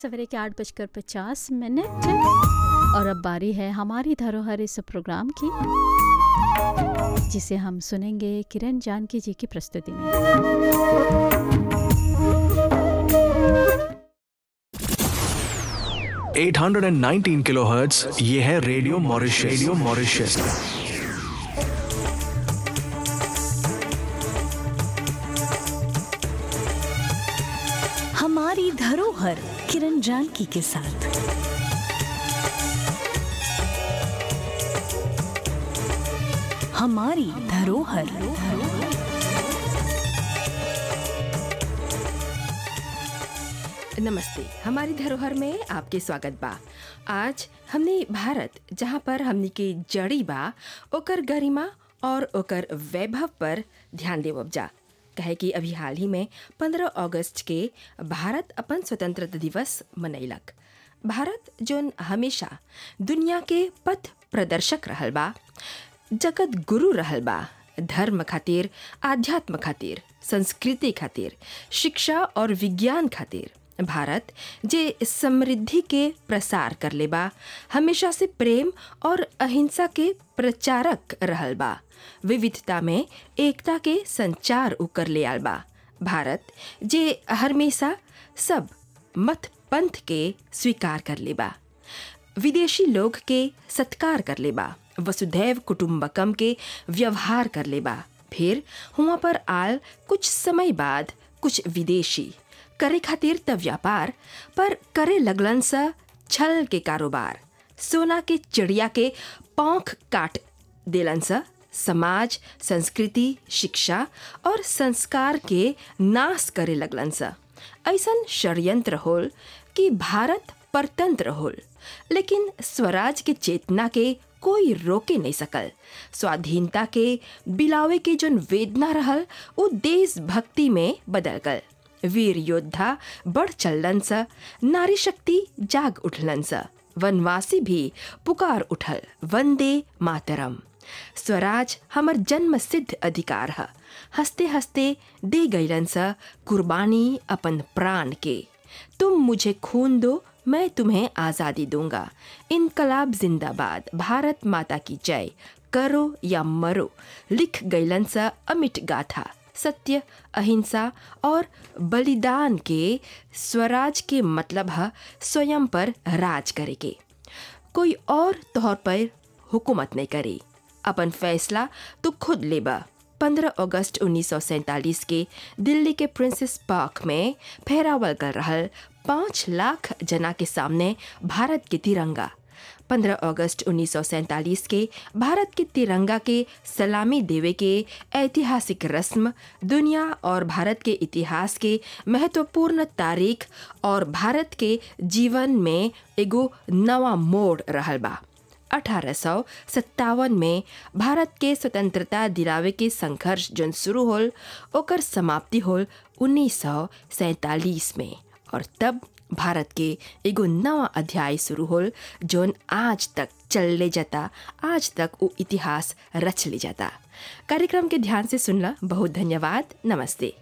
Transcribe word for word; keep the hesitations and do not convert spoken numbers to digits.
सवेरे के आठ बजकर पचास मिनट और अब बारी है हमारी धरोहर इस प्रोग्राम की, जिसे हम सुनेंगे किरण जानकी जी की प्रस्तुति में। आठ सौ उन्नीस किलोहर्ट्ज़ ये है रेडियो मॉरिशस। रेडियो मॉरिशस हमारी धरोहर किरण जानकी के साथ। हमारी धरोहर। नमस्ते, हमारी धरोहर में आपके स्वागत बा। आज हमने भारत, जहाँ पर हमनी के जड़ी बा, ओकर गरिमा और ओकर वैभव पर ध्यान देवब जा। कहे कि अभी हाल ही में पंद्रह अगस्त के भारत अपन स्वतंत्रता दिवस मनैलक। भारत जोन हमेशा दुनिया के पथ प्रदर्शक रहल बा, जगत गुरु रहल बा, धर्म खातिर, आध्यात्म खातिर, संस्कृति खातिर, शिक्षा और विज्ञान खातिर। भारत जे समृद्धि के प्रसार कर ले बा, हमेशा से प्रेम और अहिंसा के प्रचारक रहल बा, विविधता में एकता के संचार उकर ले आल बा। भारत जे हमेशा सब मत पंथ के स्वीकार कर ले बा, विदेशी लोग के सत्कार कर ले बा, वसुधैव कुटुंबकम के व्यवहार कर ले बा। फिर हुआ पर आल कुछ समय बाद कुछ विदेशी करे खातिर त व्यापार, पर करे लगलन सा छल के कारोबार। सोना के चिड़िया के पंख काट देलन सा, समाज, संस्कृति, शिक्षा और संस्कार के नाश करे लगलन सा। ऐसन षड्यंत्र होल कि भारत परतंत्र होल, लेकिन स्वराज के चेतना के कोई रोके नहीं सकल। स्वाधीनता के बिलावे के जोन वेदना रहल, वो देशभक्ति में बदल गल। वीर योद्धा बढ़ चलन सा, नारी शक्ति जाग उठलन सा, वनवासी भी पुकार उठल, वंदे मातरम। स्वराज हमर जन्म सिद्ध अधिकार है, हंसते हंसते दे गईलन सा कुर्बानी अपन प्राण के। तुम मुझे खून दो, मैं तुम्हें आज़ादी दूंगा। इनकलाब जिंदाबाद, भारत माता की जय, करो या मरो, लिख गईलन सा अमिट गाथा। सत्य, अहिंसा और बलिदान के स्वराज के मतलब है स्वयं पर राज करे के, कोई और तौर पर हुकूमत नहीं करे। अपन फैसला तो खुद लेबा। पंद्रह अगस्त उन्नीस सौ सैंतालीस के दिल्ली के प्रिंसेस पार्क में फहरावल कर रहल पाँच लाख जना के सामने भारत के तिरंगा। पंद्रह अगस्त उन्नीस सौ सैंतालीस के भारत के तिरंगा के सलामी देवे के ऐतिहासिक रस्म दुनिया और भारत के इतिहास के महत्वपूर्ण तारीख और भारत के जीवन में एगो नवा मोड़ रहल बा। अठारह सौ सत्तावन में भारत के स्वतंत्रता दिलावे के संघर्ष जोन शुरू होल, ओकर समाप्ति होल उन्नीस सौ सैंतालीस में, और तब भारत के एगो नवा अध्याय शुरू होल जोन आज तक चल ले जाता, आज तक वो इतिहास रच ले जाता। कार्यक्रम के ध्यान से सुनला बहुत धन्यवाद। नमस्ते।